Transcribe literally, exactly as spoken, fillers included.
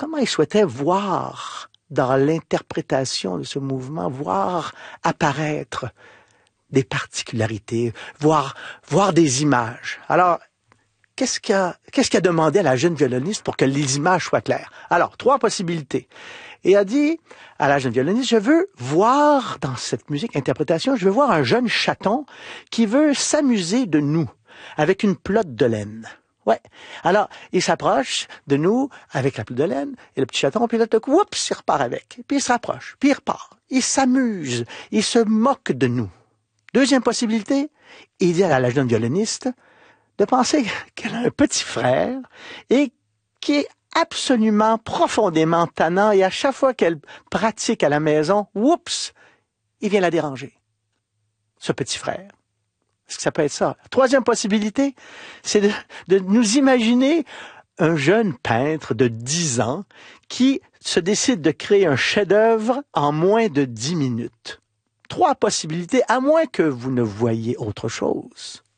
comment il souhaitait voir dans l'interprétation de ce mouvement, voir apparaître des particularités, voir, voir des images. Alors, qu'est-ce qu'il a, qu'est-ce qu'il a demandé à la jeune violoniste pour que les images soient claires? Alors, trois possibilités. Et a dit à la jeune violoniste, je veux voir dans cette musique, interprétation, je veux voir un jeune chaton qui veut s'amuser de nous avec une pelote de laine. Ouais. Alors, il s'approche de nous avec la pelote de laine et le petit chaton, puis là, tout coup, oups, il repart avec. Puis il se rapproche, puis il repart. Il s'amuse, il se moque de nous. Deuxième possibilité, il dit à la jeune violoniste de penser qu'elle a un petit frère et qui est absolument, profondément tannant et à chaque fois qu'elle pratique à la maison, oups, il vient la déranger. Ce petit frère. Est-ce que ça peut être ça? Troisième possibilité, c'est de, de nous imaginer un jeune peintre de dix ans qui se décide de créer un chef-d'œuvre en moins de dix minutes. Trois possibilités, à moins que vous ne voyiez autre chose.